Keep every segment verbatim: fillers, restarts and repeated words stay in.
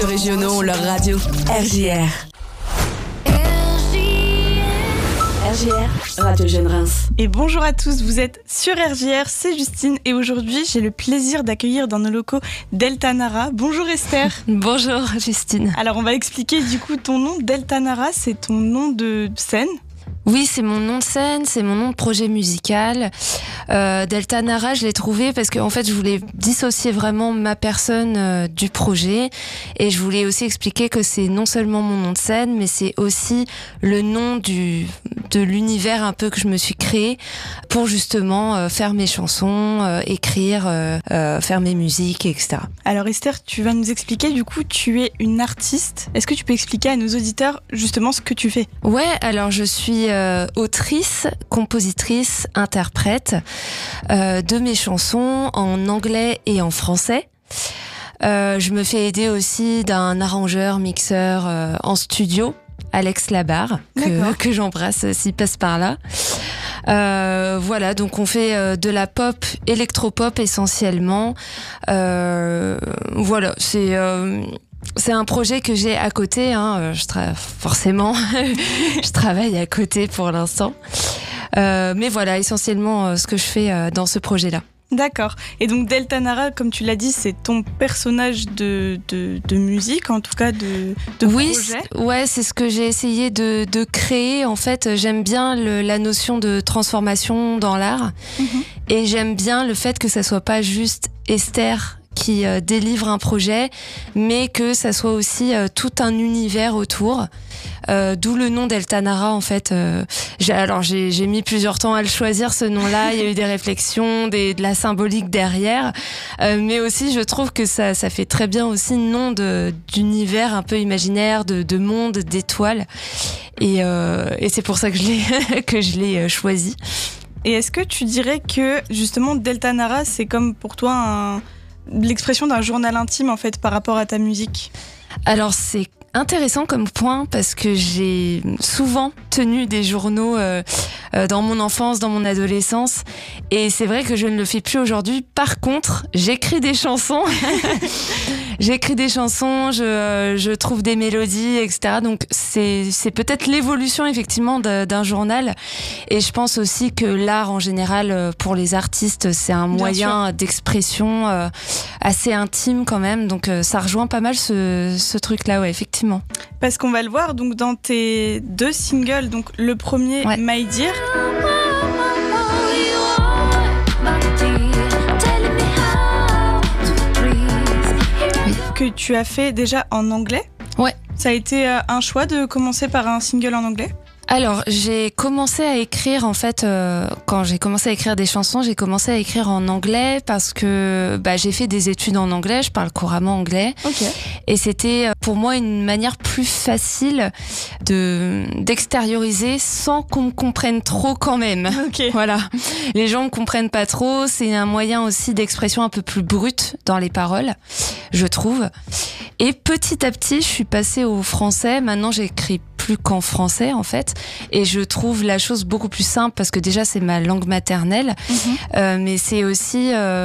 Régionaux ont leur radio. R J R. R J R, Radio Jeune Reims. Et bonjour à tous, vous êtes sur R J R, c'est Justine et aujourd'hui j'ai le plaisir d'accueillir dans nos locaux Delta Nara. Bonjour Esther. Bonjour Justine. Alors on va expliquer du coup ton nom. Delta Nara, c'est ton nom de scène? Oui, c'est mon nom de scène, c'est mon nom de projet musical. Euh, Delta Nara, je l'ai trouvé parce que en fait, je voulais dissocier vraiment ma personne euh, du projet, et je voulais aussi expliquer que c'est non seulement mon nom de scène, mais c'est aussi le nom du de l'univers un peu que je me suis créé pour justement euh, faire mes chansons, euh, écrire, euh, euh, faire mes musiques, et cetera. Alors Esther, tu vas nous expliquer, du coup, tu es une artiste. Est-ce que tu peux expliquer à nos auditeurs justement ce que tu fais? Ouais, alors je suis euh, autrice, compositrice, interprète euh, de mes chansons en anglais et en français. Euh, je me fais aider aussi d'un arrangeur, mixeur euh, en studio, Alex Labarre, que, que j'embrasse s'il passe par là. Euh, voilà, donc on fait euh, de la pop, électropop essentiellement. Euh, voilà, c'est... Euh, C'est un projet que j'ai à côté, hein. Je tra- forcément, je travaille à côté pour l'instant. Euh, mais voilà, essentiellement euh, ce que je fais euh, dans ce projet-là. D'accord. Et donc Delta Nara, comme tu l'as dit, c'est ton personnage de, de, de musique, en tout cas de, de oui, projet. C'est, ouais, c'est ce que j'ai essayé de, de créer. En fait, j'aime bien le, la notion de transformation dans l'art. Mm-hmm. Et j'aime bien le fait que ça soit pas juste Esther qui euh, délivre un projet, mais que ça soit aussi euh, tout un univers autour. Euh, d'où le nom Delta Nara, en fait. Euh, j'ai, alors j'ai, j'ai mis plusieurs temps à le choisir, ce nom-là. Il y a eu des réflexions, des, de la symbolique derrière, euh, mais aussi je trouve que ça, ça fait très bien aussi nom de, d'univers un peu imaginaire, de, de monde, d'étoiles. Et, euh, et c'est pour ça que je l'ai que je l'ai choisi. Et est-ce que tu dirais que justement Delta Nara, c'est comme pour toi un l'expression d'un journal intime en fait par rapport à ta musique? Alors c'est intéressant comme point parce que j'ai souvent tenu des journaux euh, euh, dans mon enfance, dans mon adolescence, et c'est vrai que je ne le fais plus aujourd'hui. Par contre, j'écris des chansons. J'écris des chansons, je, je trouve des mélodies, et cetera. Donc c'est, c'est peut-être l'évolution effectivement de, d'un journal. Et je pense aussi que l'art en général, pour les artistes, c'est un moyen d'expression euh, assez intime quand même. Donc ça rejoint pas mal ce, ce truc-là, ouais, effectivement. Parce qu'on va le voir donc dans tes deux singles. Donc le premier, ouais. My Dear. Que tu as fait déjà en anglais. Ouais. Ça a été un choix de commencer par un single en anglais? Alors, j'ai commencé à écrire, en fait, euh, quand j'ai commencé à écrire des chansons, j'ai commencé à écrire en anglais parce que bah, j'ai fait des études en anglais, je parle couramment anglais. Okay. Et c'était pour moi une manière plus facile de, d'extérioriser sans qu'on me comprenne trop quand même. Okay. Voilà. Les gens ne comprennent pas trop, c'est un moyen aussi d'expression un peu plus brute dans les paroles, je trouve. Et petit à petit, je suis passée au français. Maintenant, j'écris plus qu'en français en fait, et je trouve la chose beaucoup plus simple parce que déjà c'est ma langue maternelle, mmh. euh, mais c'est aussi euh,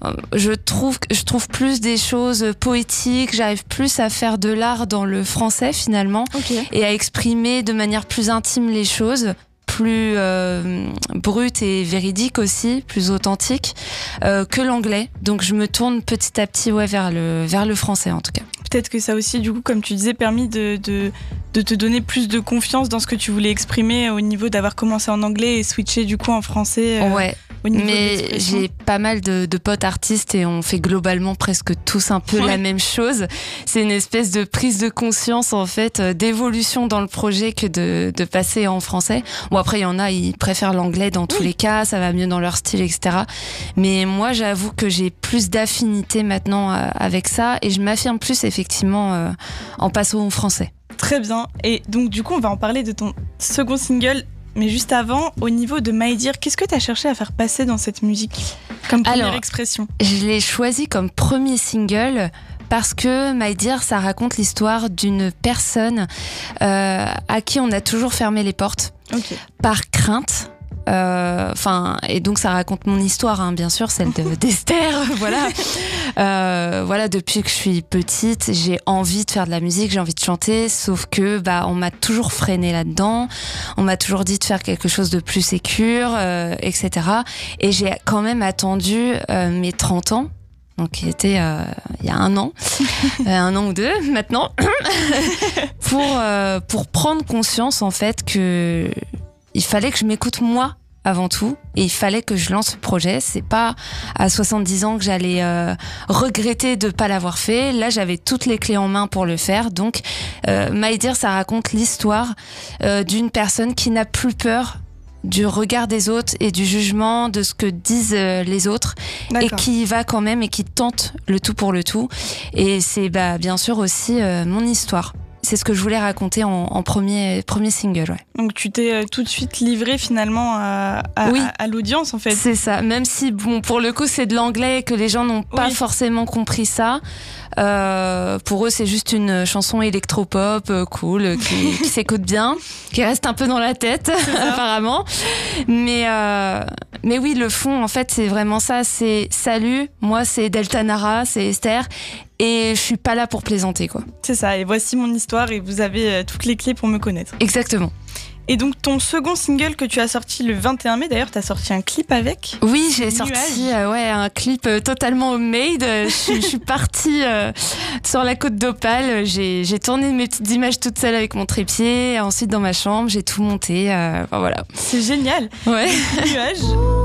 je trouve je trouve plus des choses poétiques, j'arrive plus à faire de l'art dans le français finalement, okay. et à exprimer de manière plus intime les choses, plus euh, brute et véridique aussi, plus authentique euh, que l'anglais. Donc je me tourne petit à petit ouais, vers le, vers le français en tout cas. Peut-être que ça aussi, du coup, comme tu disais, permis de, de, de te donner plus de confiance dans ce que tu voulais exprimer au niveau d'avoir commencé en anglais et switché du coup en français. Euh, ouais. Au niveau mais j'ai pas mal de, de potes artistes et on fait globalement presque tous un peu ouais. la même chose. C'est une espèce de prise de conscience en fait, d'évolution dans le projet que de, de passer en français. Bon après il y en a, ils préfèrent l'anglais dans tous oui. les cas, ça va mieux dans leur style, et cetera. Mais moi j'avoue que j'ai plus d'affinité maintenant avec ça et je m'affirme plus effectivement euh, en passant au français. Très bien. Et donc du coup on va en parler de ton second single. Mais juste avant, au niveau de My Dear, qu'est-ce que tu as cherché à faire passer dans cette musique comme première Alors, expression? Je l'ai choisi comme premier single parce que My Dear, ça raconte l'histoire d'une personne euh, à qui on a toujours fermé les portes, okay. par crainte Enfin, euh, et donc ça raconte mon histoire, hein, bien sûr, celle de, d'Esther. Voilà. Euh, voilà, depuis que je suis petite, j'ai envie de faire de la musique, j'ai envie de chanter, sauf que bah on m'a toujours freiné là-dedans. On m'a toujours dit de faire quelque chose de plus sécure, euh, et cetera. Et j'ai quand même attendu euh, mes trente ans. Donc, qui était euh, il y a un an, euh, un an ou deux maintenant, pour euh, pour prendre conscience en fait que il fallait que je m'écoute moi avant tout, et il fallait que je lance ce projet. C'est pas à soixante-dix ans que j'allais euh, regretter de pas l'avoir fait. Là, j'avais toutes les clés en main pour le faire. Donc, euh, My Dear, ça raconte l'histoire euh, d'une personne qui n'a plus peur du regard des autres et du jugement de ce que disent les autres. D'accord. Et qui y va quand même et qui tente le tout pour le tout. Et c'est bah, bien sûr aussi euh, mon histoire. C'est ce que je voulais raconter en, en premier, premier single. Ouais. Donc tu t'es euh, tout de suite livrée finalement à, à, oui. à, à l'audience en fait. C'est ça, même si bon, pour le coup c'est de l'anglais et que les gens n'ont pas oui. forcément compris ça. Euh, pour eux c'est juste une chanson électropop euh, cool qui, qui s'écoute bien, qui reste un peu dans la tête apparemment. Mais, euh, mais oui, le fond en fait c'est vraiment ça, c'est salut, moi c'est Delta Nara, c'est Esther. Et je suis pas là pour plaisanter, quoi. C'est ça, et voici mon histoire et vous avez euh, toutes les clés pour me connaître. Exactement. Et donc ton second single que tu as sorti le vingt et un mai, d'ailleurs tu as sorti un clip avec. Oui, j'ai sorti euh, ouais, un clip euh, totalement homemade. Je, je suis partie euh, sur la côte d'Opale, j'ai, j'ai tourné mes petites images toute seule avec mon trépied, ensuite dans ma chambre, j'ai tout monté, euh, enfin, voilà. C'est génial. Ouais. Nuages.